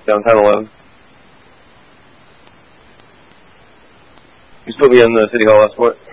Title 11. He's put me in the City Hall Escort.